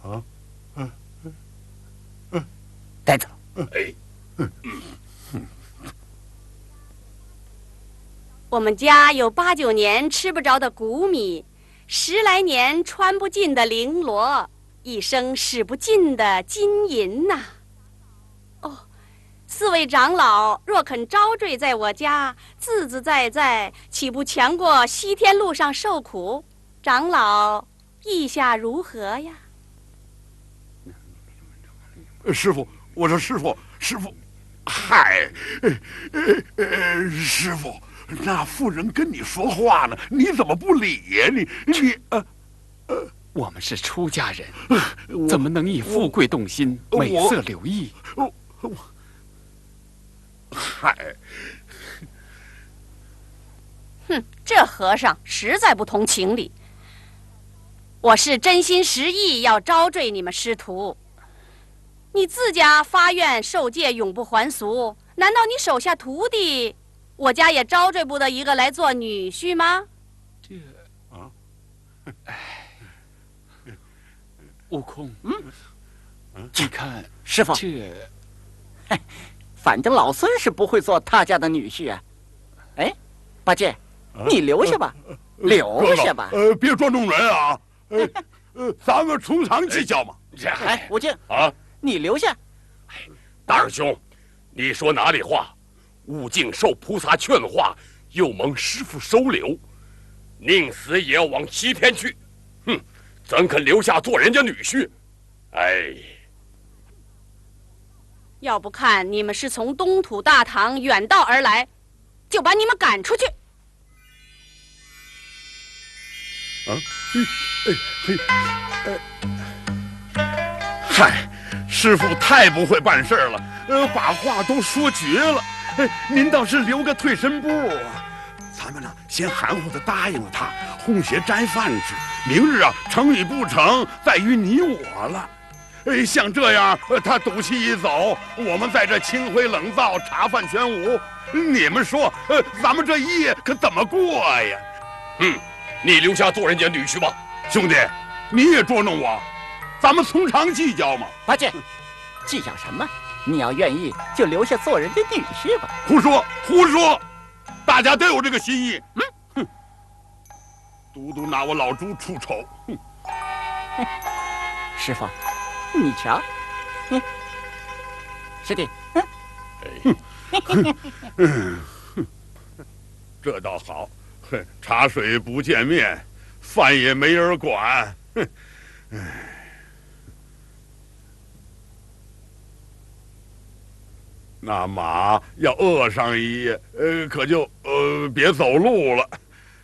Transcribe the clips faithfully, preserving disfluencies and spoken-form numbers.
啊，嗯嗯嗯， 带走。 哎，嗯嗯。我们家有八九年吃不着的谷米，十来年穿不尽的绫罗，一生使不尽的金银呐、啊。哦，四位长老若肯招赘在我家，自自在在，岂不强过西天路上受苦？长老意下如何呀？ 师傅，我说师傅，师傅，嗨，呃呃，师傅。那妇人跟你说话呢，你怎么不理呀？你你呃呃，我们是出家人，怎么能以富贵动心、美色留意？ 我我嗨， 哼，这和尚实在不通情理。我是真心实意要招赘你们师徒，你自家发愿受戒，永不还俗，难道你手下徒弟？我家也招赘不得一个来做女婿吗？ 这啊，哎，悟空，嗯，你看师傅， 这， 哎，反正老孙是不会做他家的女婿啊。哎，八戒，啊、你留下吧，呃、留下吧。 呃，别捉弄人啊！呃呃，咱们从长计较嘛。 哎，悟净啊， 你留下。 大师兄，你说哪里话？悟净受菩萨劝化，又蒙师父收留，宁死也要往西天去。哼，怎肯留下做人家女婿？哎， 要不看你们是从东土大唐远道而来，就把你们赶出去。 啊，哎嘿，呃，嗨，师父太不会办事了，呃，把话都说绝了。哎，您倒是留个退身步啊！咱们呢，先含糊的答应了他，哄些斋饭吃。明日啊，成与不成，在于你我了。哎，像这样，他赌气一走，我们在这清灰冷灶，茶饭全无。你们说，呃，咱们这一夜可怎么过呀？ 嗯，你留下做人家女婿吧， 兄弟，你也捉弄我，咱们从长计较嘛。 八戒，计较什么？你要愿意，就留下做人家女婿吧。 胡说，胡说！大家都有这个心意。嗯，哼，独独拿我老猪出丑。哼， 师傅，你瞧，嗯，师弟，嗯， 哎，嗯，这倒好，哼，茶水不见面，饭也没人管。哼，哎。那马要饿上一夜，呃，可就呃别走路了。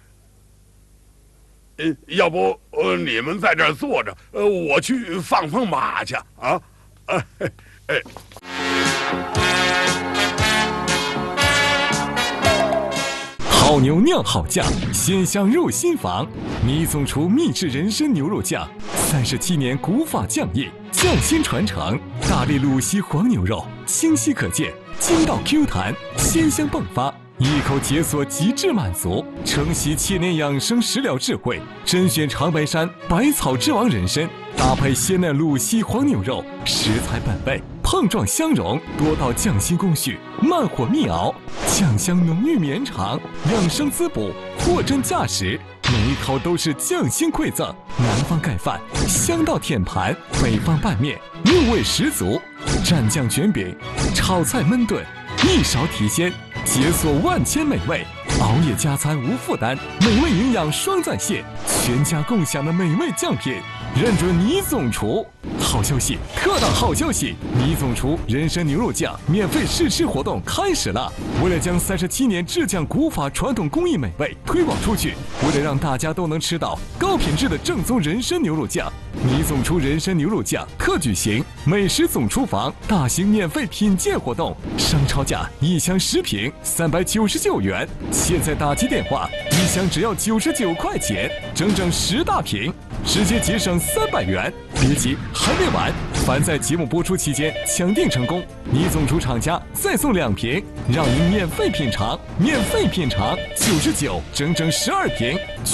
嗯，要不呃你们在这儿坐着，呃，我去放放马去啊！哎哎。 好牛酿好酱，鲜香入心房。米总厨秘制人参牛肉酱，三十七年古法酱业，匠心传承。大力鲁西黄牛肉，清晰可见，筋道 Q 弹，鲜香迸发，一口解锁极致满足。承袭千年养生食疗智慧，甄选长白山百草之王人参，搭配鲜嫩鲁西黄牛肉，食材本味，碰撞相融，多道匠心工序，慢火密熬，酱香浓郁绵长，养生滋补，货真价实。每一口都是匠心馈赠，南方盖饭，香到舔盘，北方拌面，入味十足。蘸酱卷饼，炒菜焖炖，一勺提鲜，解锁万千美味。熬夜加餐无负担，美味营养双在线，全家共享的美味酱品，认准倪总厨。好消息，特大好消息！倪总厨人参牛肉酱免费试吃活动开始了。为了将三十七年制酱古法传统工艺美味推广出去，为了让大家都能吃到高品质的正宗人参牛肉酱，倪总厨人参牛肉酱特举行美食总厨房大型免费品鉴活动，商超价一箱十瓶三百九十九元，现在打击电话，一箱只要九十九块钱，整整十大瓶，直接节省三百元。别急，还没完！凡在节目播出期间抢订成功，倪总厨厂家再送两瓶，让您免费品尝，免费品尝九十九，整整十二瓶。